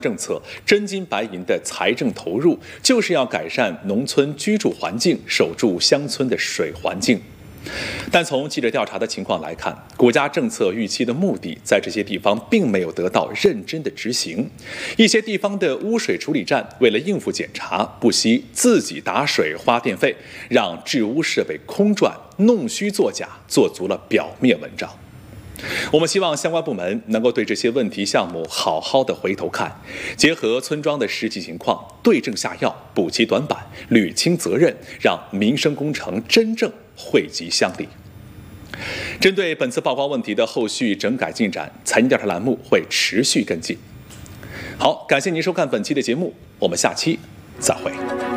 政策真金白银的财政投入，就是要改善农村居住环境，守住乡村的水环境。但从记者调查的情况来看，国家政策预期的目的在这些地方并没有得到认真的执行。一些地方的污水处理站为了应付检查，不惜自己打水花电费，让治污设备空转，弄虚作假，做足了表面文章。我们希望相关部门能够对这些问题项目好好的回头看，结合村庄的实际情况，对症下药，补齐短板，捋清责任，让民生工程真正惠及乡里。针对本次曝光问题的后续整改进展，财经调查栏目会持续跟进。好，感谢您收看本期的节目，我们下期再会。